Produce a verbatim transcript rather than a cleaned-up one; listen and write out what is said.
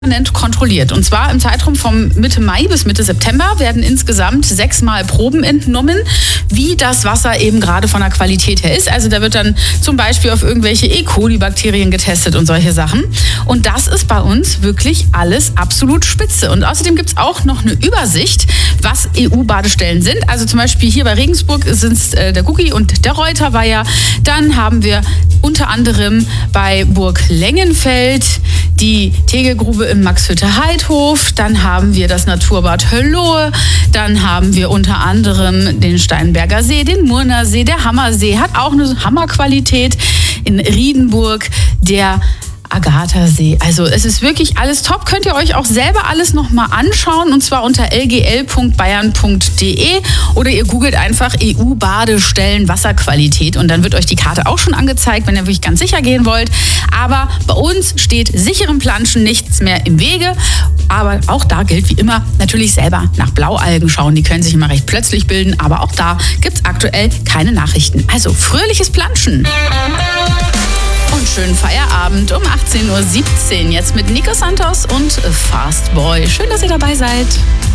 kontrolliert. Und zwar im Zeitraum vom Mitte Mai bis Mitte September werden insgesamt sechsmal Proben entnommen, wie das Wasser eben gerade von der Qualität her ist. Also da wird dann zum Beispiel auf irgendwelche E. coli-Bakterien getestet und solche Sachen. Und das ist bei uns wirklich alles absolut spitze. Und außerdem gibt es auch noch eine Übersicht, was E U-Badestellen sind. Also zum Beispiel hier bei Regensburg sind es äh, der Gucki und der Reuterweiher. Dann haben wir unter anderem bei Burg Lengenfeld die Tegelgrube im Maxhütte-Heidhof. Dann haben wir das Naturbad Höllohe. Dann haben wir unter anderem den Steinberger See, den Murner See. Der Hammersee hat auch eine Hammerqualität. In Riedenburg der Agatha-See. Also es ist wirklich alles top. Könnt ihr euch auch selber alles nochmal anschauen und zwar unter l g l punkt bayern punkt d e oder ihr googelt einfach E U-Badestellen Wasserqualität und dann wird euch die Karte auch schon angezeigt, wenn ihr wirklich ganz sicher gehen wollt. Aber bei uns steht sicherem Planschen nichts mehr im Wege. Aber auch da gilt wie immer natürlich selber nach Blaualgen schauen. Die können sich immer recht plötzlich bilden, aber auch da gibt es aktuell keine Nachrichten. Also fröhliches Planschen. Und schönen Feierabend um achtzehn Uhr siebzehn jetzt mit Nico Santos und Fastboy. Schön, dass ihr dabei seid.